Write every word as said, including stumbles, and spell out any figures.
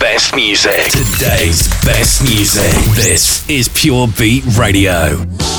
best music. Today's best music. This is Pure Beat Radio.